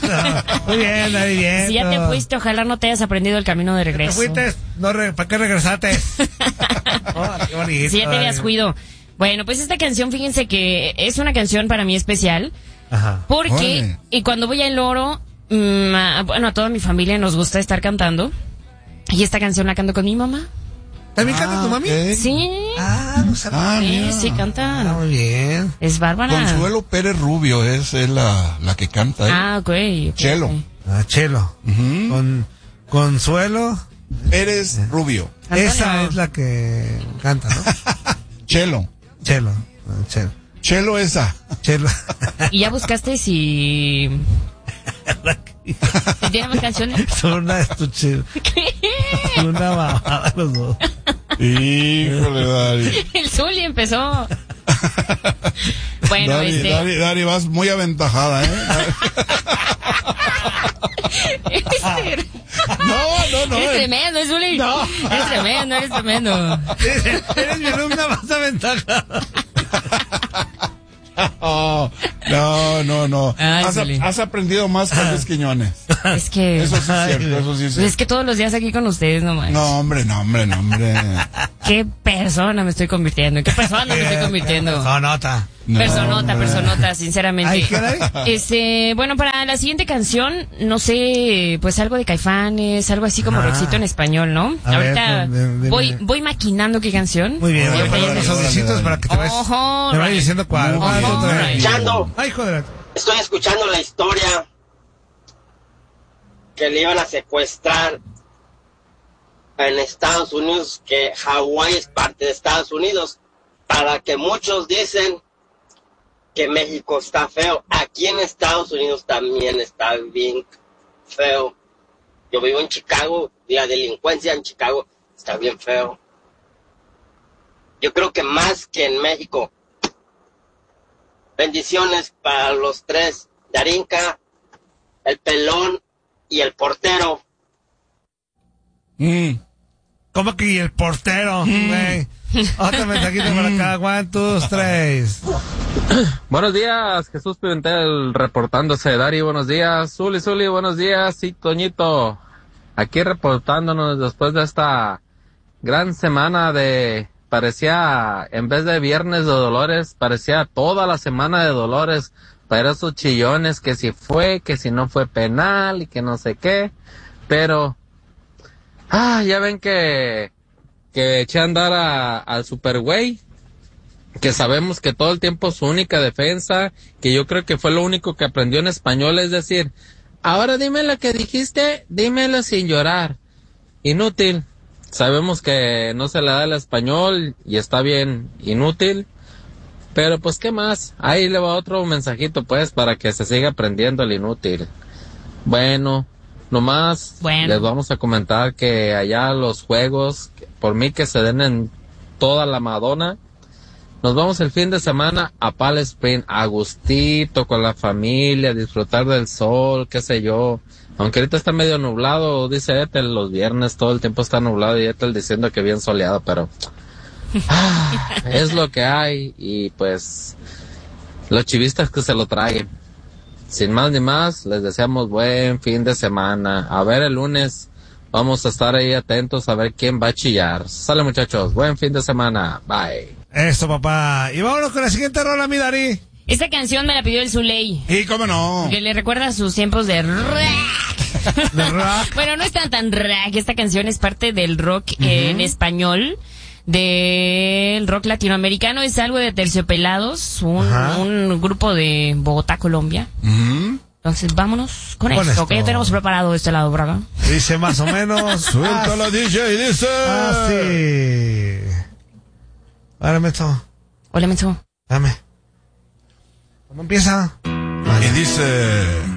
Muy bien, Dari, bien. Si ya te fuiste, ojalá no te hayas aprendido el camino de regreso. ¿Te fuiste? No, ¿para qué regresaste? Oh, qué bonito. Si ya te habías cuido. Bueno, pues esta canción, fíjense que es una canción para mí especial. Ajá. Porque y cuando voy al Oro, bueno, a toda mi familia nos gusta estar cantando. Y esta canción la canto con mi mamá. ¿También canta tu mami? Okay. Sí. No sabía. Sí, canta. Muy bien. Es Bárbara. Consuelo Pérez Rubio es la que canta. Ok. Chelo. Chelo. Consuelo Pérez Rubio. Esa es la que canta, ¿no? Chelo. Chelo esa. Chelo. ¿Y ya buscaste si tiene más canciones? Son una estuche. Una mamada los dos. Híjole, Dari. El Zuli empezó. Bueno, Dari, vas muy aventajada, ¿eh? No. Eres tremendo, Zuli. No. Eres tremendo. Eres mi alumna más aventajada. No. Ay, Has aprendido más que Luis Quiñones. Es que... Eso sí es cierto, eso sí es cierto. Es que todos los días aquí con ustedes, no manches. No, hombre. ¿Qué persona me estoy convirtiendo? Sonota. Personota, sinceramente. Ay, caray. Bueno, para la siguiente canción, no sé, pues algo de Caifanes, algo así como rockcito en español, ¿no? A Ahorita ver, voy maquinando qué canción. Muy bien, Voy a voy a poner los audicitos para que te vayas diciendo cuál. Chando, Ay, joder. estoy escuchando la historia que le iban a secuestrar en Estados Unidos, que Hawái es parte de Estados Unidos, para que muchos dicen que México está feo. Aquí en Estados Unidos también está bien feo. Yo vivo en Chicago y la delincuencia en Chicago está bien feo. Yo creo que más que en México. Bendiciones para los tres, Darinka, el pelón y el portero. ¿Cómo que el portero? Otro mensajito para acá. 1, 2, 3. Buenos días, Jesús Pimentel reportándose. Dari, buenos días. Zuli, buenos días. Sí, Toñito, aquí reportándonos después de esta gran semana parecía, en vez de viernes de dolores, parecía toda la semana de dolores para esos chillones, que si fue, que si no fue penal y que no sé qué. Pero, ya ven que eché a andar al Supergüey, que sabemos que todo el tiempo su única defensa, que yo creo que fue lo único que aprendió en español, es decir, ahora dime lo que dijiste, dímelo sin llorar. Inútil. Sabemos que no se le da el español y está bien inútil, pero pues qué más, ahí le va otro mensajito pues para que se siga aprendiendo el inútil. Bueno, nomás les vamos a comentar que allá los juegos, por mí que se den en toda la Madonna. Nos vamos el fin de semana a Palm Springs, a gustito, con la familia, disfrutar del sol, qué sé yo. Aunque ahorita está medio nublado, dice Ethel, los viernes todo el tiempo está nublado y Ethel diciendo que bien soleado, pero es lo que hay y pues los chivistas que se lo traguen. Sin más ni más, les deseamos buen fin de semana. A ver, el lunes vamos a estar ahí atentos a ver quién va a chillar. Sale, muchachos, buen fin de semana. Bye. Eso, papá. Y vámonos con la siguiente rola, mi Dari. Esta canción me la pidió el Zuley. ¿Y cómo no? Que le recuerda a sus tiempos de rock. ¿De rock? Bueno, no es tan rock. Esta canción es parte del rock en español, del rock latinoamericano. Es algo de Terciopelados, un grupo de Bogotá, Colombia. Entonces, vámonos con esto. Que ya tenemos preparado de este lado, Braga. Dice más o menos. Suéltala, DJ, dice. Así. Hola, Menso. Hola, Menso. Dame. ¿Cómo empieza? Y dice...